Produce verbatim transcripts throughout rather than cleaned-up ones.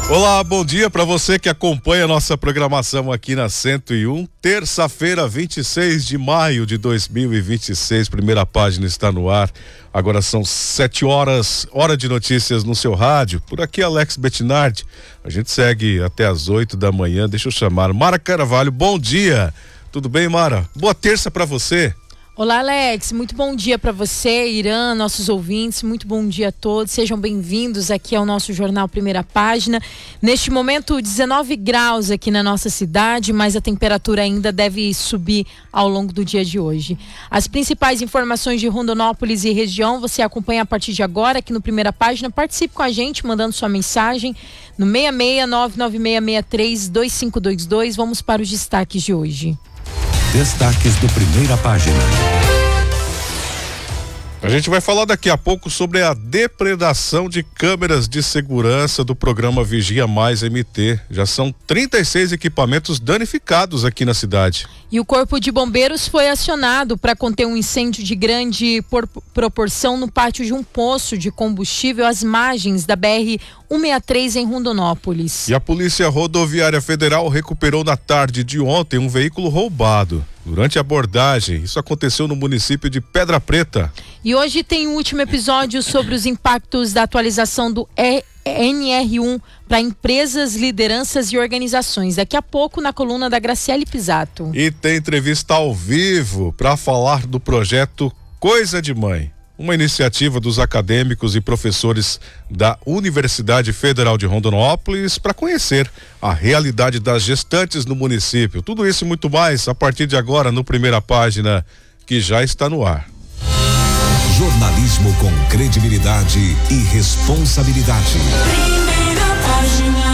Olá, bom dia para você que acompanha a nossa programação aqui na cento e um, terça-feira, vinte e seis de maio de dois mil e vinte e seis, primeira página está no ar. Agora são sete horas, hora de notícias no seu rádio. Por aqui, Alex Bettinardi. A gente segue até as oito da manhã. Deixa eu chamar Mara Carvalho. Bom dia. Tudo bem, Mara? Boa terça para você. Olá, Alex, muito bom dia para você, Irã, nossos ouvintes, muito bom dia a todos, sejam bem-vindos aqui ao nosso Jornal Primeira Página. Neste momento, dezenove graus aqui na nossa cidade, mas a temperatura ainda deve subir ao longo do dia de hoje. As principais informações de Rondonópolis e região você acompanha a partir de agora aqui no Primeira Página. Participe com a gente, mandando sua mensagem no seis seis nove nove seis seis três dois cinco dois dois. Vamos para os destaques de hoje. Destaques do Primeira Página. A gente vai falar daqui a pouco sobre a depredação de câmeras de segurança do programa Vigia Mais M T. Já são trinta e seis equipamentos danificados aqui na cidade. E o Corpo de Bombeiros foi acionado para conter um incêndio de grande por- proporção no pátio de um poço de combustível às margens da B R cento e sessenta e três em Rondonópolis. E a Polícia Rodoviária Federal recuperou na tarde de ontem um veículo roubado. Durante a abordagem, isso aconteceu no município de Pedra Preta. E hoje tem um último episódio sobre os impactos da atualização do N R um para empresas, lideranças e organizações. Daqui a pouco na coluna da Graciele Pisato. E tem entrevista ao vivo para falar do projeto Coisa de Mãe, uma iniciativa dos acadêmicos e professores da Universidade Federal de Rondonópolis para conhecer a realidade das gestantes no município. Tudo isso e muito mais a partir de agora no Primeira Página, que já está no ar. Jornalismo com credibilidade e responsabilidade. Primeira Página.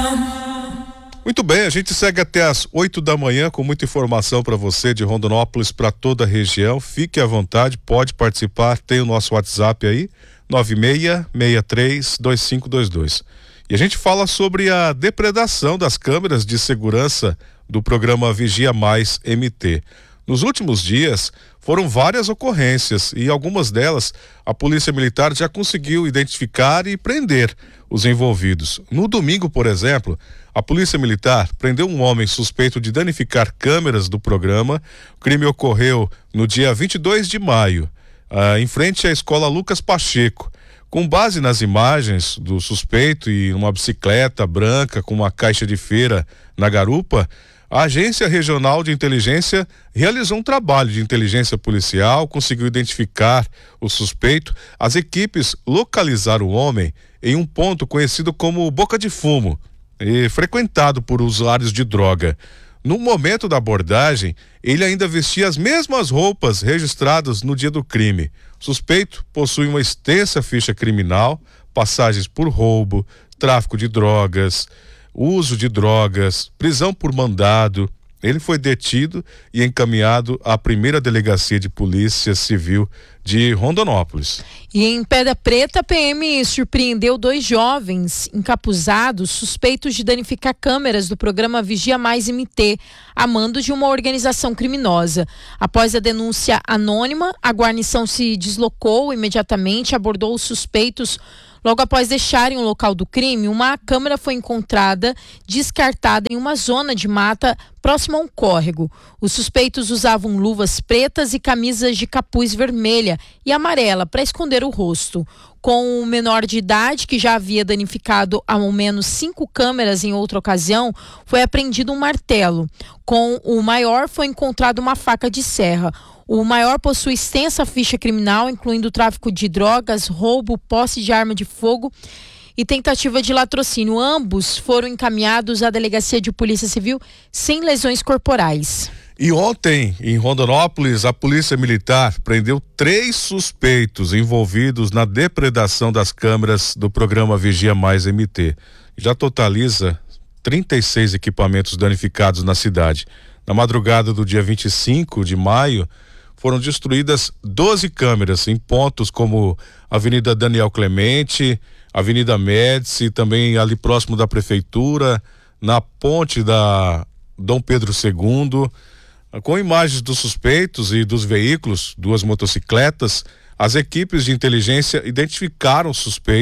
Muito bem, a gente segue até as oito da manhã com muita informação para você de Rondonópolis para toda a região. Fique à vontade, pode participar, tem o nosso WhatsApp aí, nove seis seis três dois cinco dois dois. E a gente fala sobre a depredação das câmeras de segurança do programa Vigia Mais M T. Nos últimos dias foram várias ocorrências e algumas delas a Polícia Militar já conseguiu identificar e prender os envolvidos. No domingo, por exemplo, a Polícia Militar prendeu um homem suspeito de danificar câmeras do programa. O crime ocorreu no dia vinte e dois de maio, ah, em frente à Escola Lucas Pacheco. Com base nas imagens do suspeito e uma bicicleta branca com uma caixa de feira na garupa, a Agência Regional de Inteligência realizou um trabalho de inteligência policial, conseguiu identificar o suspeito. As equipes localizaram o homem em um ponto conhecido como Boca de Fumo, e frequentado por usuários de droga. No momento da abordagem, ele ainda vestia as mesmas roupas registradas no dia do crime. O suspeito possui uma extensa ficha criminal, passagens por roubo, tráfico de drogas, uso de drogas, prisão por mandado. Ele foi detido e encaminhado à primeira delegacia de polícia civil de Rondonópolis. E em Pedra Preta, a P M surpreendeu dois jovens encapuzados suspeitos de danificar câmeras do programa Vigia Mais M T, a mando de uma organização criminosa. Após a denúncia anônima, a guarnição se deslocou imediatamente, abordou os suspeitos. Logo após deixarem o local do crime, uma câmera foi encontrada descartada em uma zona de mata próxima a um córrego. Os suspeitos usavam luvas pretas e camisas de capuz vermelha e amarela para esconder o rosto. Com o menor de idade, que já havia danificado ao menos cinco câmeras em outra ocasião, foi apreendido um martelo. Com o maior foi encontrada uma faca de serra. O maior possui extensa ficha criminal, incluindo tráfico de drogas, roubo, posse de arma de fogo e tentativa de latrocínio. Ambos foram encaminhados à Delegacia de Polícia Civil sem lesões corporais. E ontem, em Rondonópolis, a Polícia Militar prendeu três suspeitos envolvidos na depredação das câmeras do programa Vigia Mais M T. Já totaliza trinta e seis equipamentos danificados na cidade. Na madrugada do dia vinte e cinco de maio, foram destruídas doze câmeras em pontos como Avenida Daniel Clemente, Avenida Médici, também ali próximo da prefeitura, na ponte da Dom Pedro segundo, com imagens dos suspeitos e dos veículos, duas motocicletas. As equipes de inteligência identificaram o suspeito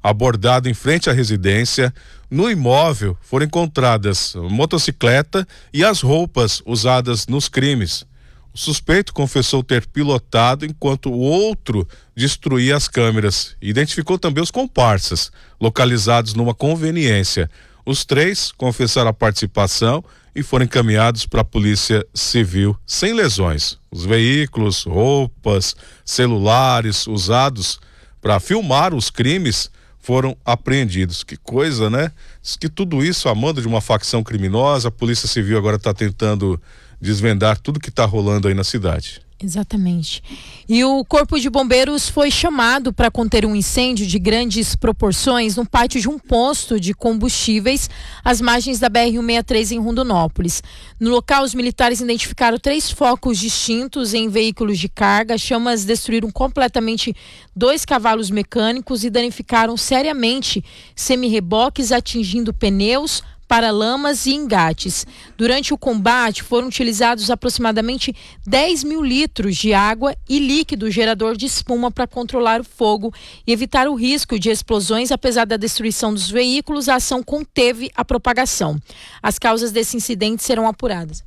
abordado em frente à residência. No imóvel foram encontradas motocicleta e as roupas usadas nos crimes. O suspeito confessou ter pilotado enquanto o outro destruía as câmeras. Identificou também os comparsas, localizados numa conveniência. Os três confessaram a participação e foram encaminhados para a Polícia Civil sem lesões. Os veículos, roupas, celulares usados para filmar os crimes foram apreendidos. Que coisa, né? Diz que tudo isso a mando de uma facção criminosa. A Polícia Civil agora está tentando desvendar tudo que está rolando aí na cidade. Exatamente. E o Corpo de Bombeiros foi chamado para conter um incêndio de grandes proporções no pátio de um posto de combustíveis às margens da B R cento e sessenta e três em Rondonópolis. No local, os militares identificaram três focos distintos em veículos de carga. As chamas destruíram completamente dois cavalos mecânicos e danificaram seriamente semi-reboques, atingindo pneus, paralamas e engates. Durante o combate foram utilizados aproximadamente dez mil litros de água e líquido gerador de espuma para controlar o fogo e evitar o risco de explosões. Apesar da destruição dos veículos, a ação conteve a propagação. As causas desse incidente serão apuradas.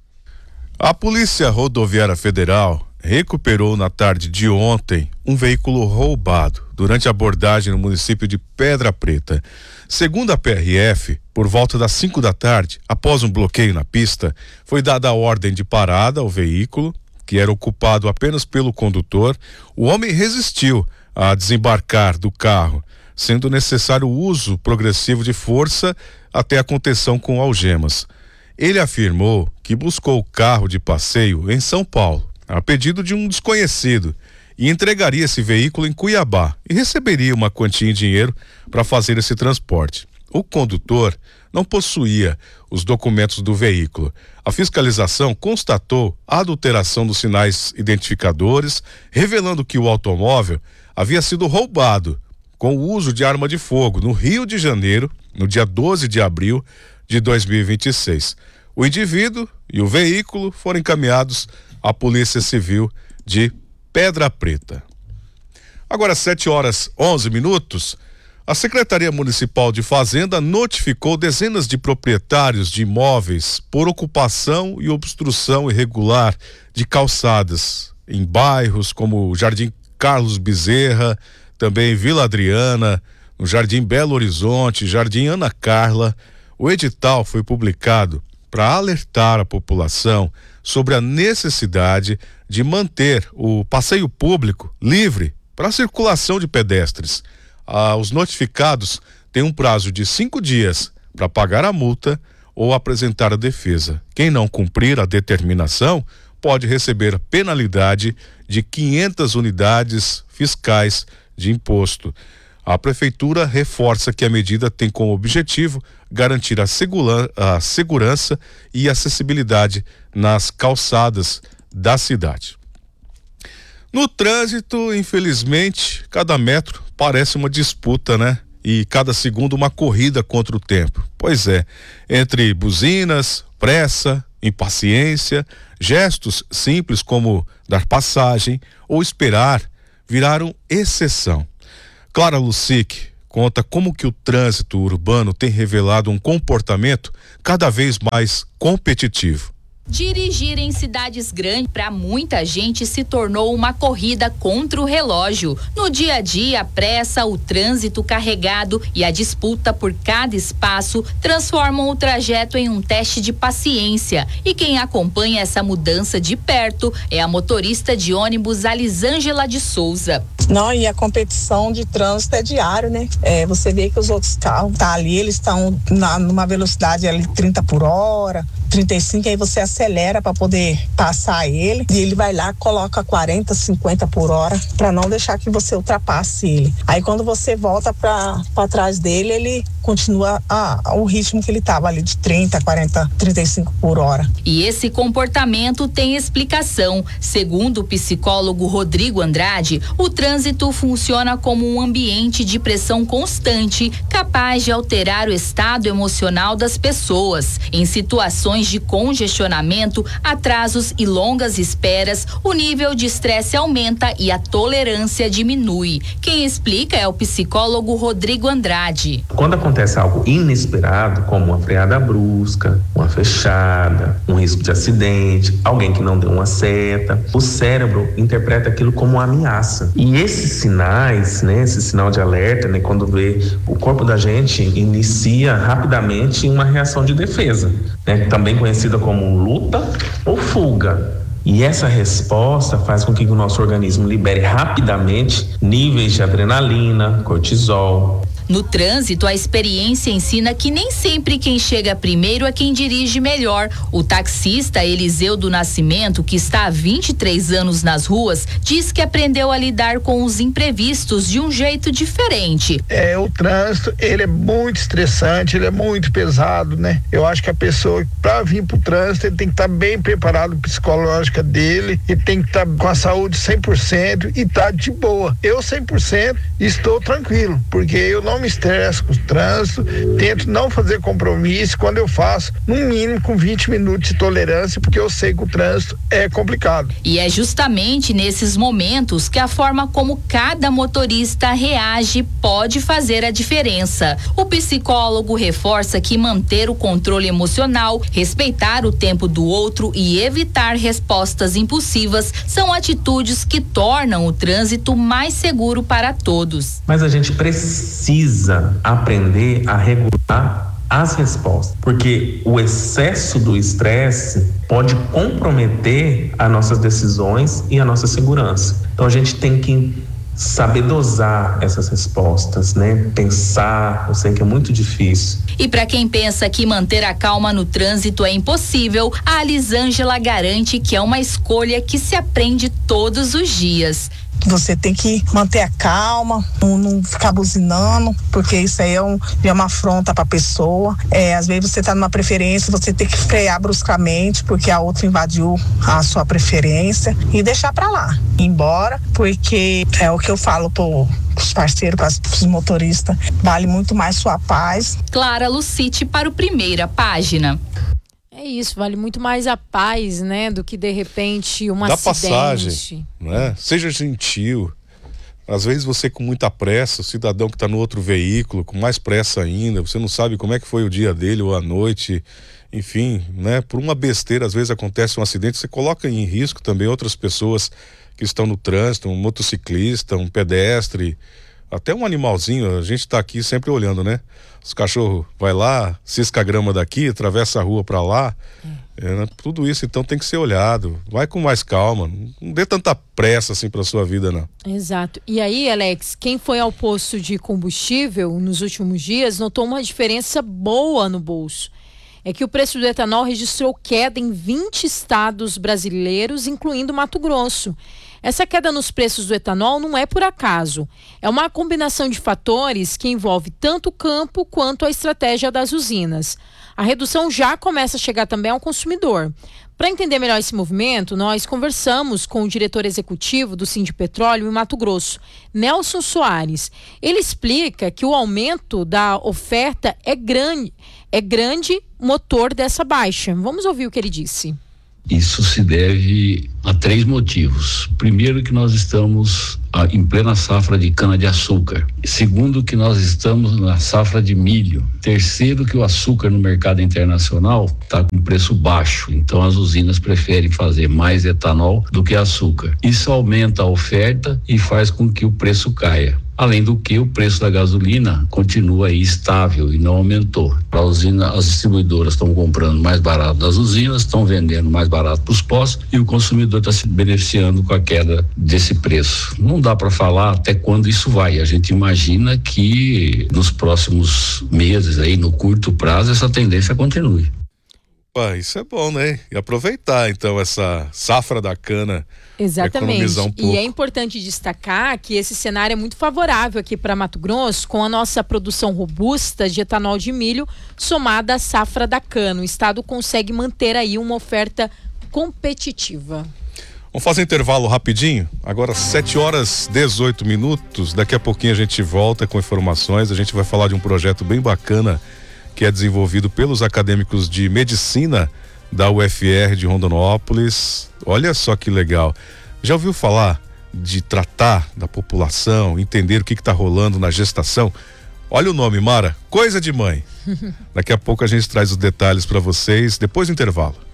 A Polícia Rodoviária Federal recuperou na tarde de ontem um veículo roubado durante a abordagem no município de Pedra Preta. Segundo a P R F, por volta das cinco da tarde, após um bloqueio na pista, foi dada a ordem de parada ao veículo, que era ocupado apenas pelo condutor. O homem resistiu a desembarcar do carro, sendo necessário o uso progressivo de força até a contenção com algemas. Ele afirmou que buscou o carro de passeio em São Paulo, a pedido de um desconhecido, e entregaria esse veículo em Cuiabá e receberia uma quantia em dinheiro para fazer esse transporte. O condutor não possuía os documentos do veículo. A fiscalização constatou a adulteração dos sinais identificadores, revelando que o automóvel havia sido roubado com o uso de arma de fogo no Rio de Janeiro, no dia doze de abril de dois mil e vinte e seis. O indivíduo e o veículo foram encaminhados à Polícia Civil de Pedra Preta. Agora, sete horas onze minutos, a Secretaria Municipal de Fazenda notificou dezenas de proprietários de imóveis por ocupação e obstrução irregular de calçadas em bairros como Jardim Carlos Bezerra, também Vila Adriana, no Jardim Belo Horizonte, Jardim Ana Carla. O edital foi publicado para alertar a população sobre a necessidade de manter o passeio público livre para a circulação de pedestres. Ah, os notificados têm um prazo de cinco dias para pagar a multa ou apresentar a defesa. Quem não cumprir a determinação pode receber penalidade de quinhentas unidades fiscais de imposto. A Prefeitura reforça que a medida tem como objetivo garantir a, segura, a segurança e acessibilidade nas calçadas da cidade. No trânsito, infelizmente, cada metro parece uma disputa, né? E cada segundo uma corrida contra o tempo. Pois é, entre buzinas, pressa, impaciência, gestos simples como dar passagem ou esperar viraram exceção. Clara Lucic conta como que o trânsito urbano tem revelado um comportamento cada vez mais competitivo. Dirigir em cidades grandes para muita gente se tornou uma corrida contra o relógio. No dia a dia, a pressa, o trânsito carregado e a disputa por cada espaço transformam o trajeto em um teste de paciência. E quem acompanha essa mudança de perto é a motorista de ônibus Alisângela de Souza. Não, e a competição de trânsito é diário, né? É, você vê que os outros carros tá ali, eles estão numa velocidade ali trinta por hora, trinta e cinco, aí você acelera para poder passar ele e ele vai lá, coloca quarenta, cinquenta por hora para não deixar que você ultrapasse ele. Aí quando você volta para trás dele, ele continua a, a, o ritmo que ele tava ali de trinta, quarenta, trinta e cinco por hora. E esse comportamento tem explicação. Segundo o psicólogo Rodrigo Andrade, o trânsito funciona como um ambiente de pressão constante, capaz de alterar o estado emocional das pessoas. Em situações situações de congestionamento, atrasos e longas esperas, o nível de estresse aumenta e a tolerância diminui. Quem explica é o psicólogo Rodrigo Andrade. Quando acontece algo inesperado, como uma freada brusca, uma fechada, um risco de acidente, alguém que não deu uma seta, o cérebro interpreta aquilo como uma ameaça. E esses sinais, né, esse sinal de alerta, né, quando vê, o corpo da gente inicia rapidamente uma reação de defesa, né, também conhecida como luta ou fuga. E essa resposta faz com que o nosso organismo libere rapidamente níveis de adrenalina, cortisol. No trânsito, a experiência ensina que nem sempre quem chega primeiro é quem dirige melhor. O taxista Eliseu do Nascimento, que está há vinte e três anos nas ruas, diz que aprendeu a lidar com os imprevistos de um jeito diferente. É, o trânsito, ele é muito estressante, ele é muito pesado, né? Eu acho que a pessoa, para vir pro trânsito, ele tem que estar tá bem preparado psicológica dele, e tem que estar tá com a saúde cem por cento e tá de boa. Eu cem por cento estou tranquilo, porque eu não me estresso com o trânsito, tento não fazer compromisso. Quando eu faço, no mínimo com vinte minutos de tolerância, porque eu sei que o trânsito é complicado. E é justamente nesses momentos que a forma como cada motorista reage pode fazer a diferença. O psicólogo reforça que manter o controle emocional, respeitar o tempo do outro e evitar respostas impulsivas são atitudes que tornam o trânsito mais seguro para todos. Mas a gente precisa precisa aprender a regular as respostas, porque o excesso do estresse pode comprometer as nossas decisões e a nossa segurança. Então a gente tem que saber dosar essas respostas, né? Pensar, eu sei que é muito difícil. E para quem pensa que manter a calma no trânsito é impossível, a Alisângela garante que é uma escolha que se aprende todos os dias. Você tem que manter a calma, não, não ficar buzinando, porque isso aí é, um, é uma afronta para a pessoa. É, às vezes você está numa preferência, você tem que frear bruscamente, porque a outra invadiu a sua preferência, e deixar para lá, ir embora, porque é o que eu falo para os parceiros, para os motoristas, vale muito mais sua paz. Clara Lucite para o Primeira Página. É isso, vale muito mais a paz, né, do que de repente uma Dá acidente. Passagem, né? Seja gentil. Às vezes você com muita pressa, o cidadão que está no outro veículo, com mais pressa ainda, você não sabe como é que foi o dia dele ou a noite, enfim, né? Por uma besteira, às vezes acontece um acidente, você coloca em risco também outras pessoas que estão no trânsito, um motociclista, um pedestre, até um animalzinho. A gente está aqui sempre olhando, né? Os cachorros vai lá, cisca a grama daqui, atravessa a rua para lá. É, né? Tudo isso então tem que ser olhado. Vai com mais calma, não dê tanta pressa assim para sua vida, não. Exato. E aí, Alex, quem foi ao posto de combustível nos últimos dias notou uma diferença boa no bolso. É que o preço do etanol registrou queda em vinte estados brasileiros, incluindo Mato Grosso. Essa queda nos preços do etanol não é por acaso. É uma combinação de fatores que envolve tanto o campo quanto a estratégia das usinas. A redução já começa a chegar também ao consumidor. Para entender melhor esse movimento, nós conversamos com o diretor executivo do Sindipetróleo em Mato Grosso, Nelson Soares. Ele explica que o aumento da oferta é grande, é grande motor dessa baixa. Vamos ouvir o que ele disse. Isso se deve a três motivos. Primeiro, que nós estamos ah, em plena safra de cana-de-açúcar. Segundo, que nós estamos na safra de milho. Terceiro, que o açúcar no mercado internacional está com preço baixo. Então as usinas preferem fazer mais etanol do que açúcar. Isso aumenta a oferta e faz com que o preço caia. Além do que o preço da gasolina continua aí estável e não aumentou. A usina, as distribuidoras estão comprando mais barato das usinas, estão vendendo mais barato para os postos e o consumidor está se beneficiando com a queda desse preço. Não dá para falar até quando isso vai. A gente imagina que nos próximos meses, aí no curto prazo, essa tendência continue. Pá, isso é bom, né? E aproveitar então essa safra da cana. Exatamente. Um e é importante destacar que esse cenário é muito favorável aqui para Mato Grosso, com a nossa produção robusta de etanol de milho somada à safra da cana. O estado consegue manter aí uma oferta competitiva. Vamos fazer intervalo rapidinho? Agora sete horas e dezoito minutos. Daqui a pouquinho a gente volta com informações. A gente vai falar de um projeto bem bacana que é desenvolvido pelos acadêmicos de medicina da U F R de Rondonópolis. Olha só que legal. Já ouviu falar de tratar da população, entender o que está rolando na gestação? Olha o nome, Mara, Coisa de Mãe. Daqui a pouco a gente traz os detalhes para vocês, depois do intervalo.